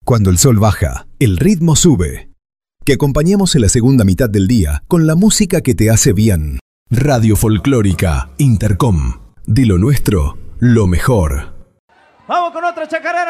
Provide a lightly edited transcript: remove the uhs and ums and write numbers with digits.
Cuando el sol baja, el ritmo sube. Que acompañemos en la segunda mitad del día con la música que te hace bien. Radio Folclórica Intercom. De lo nuestro, lo mejor. Vamos con otra chacarera.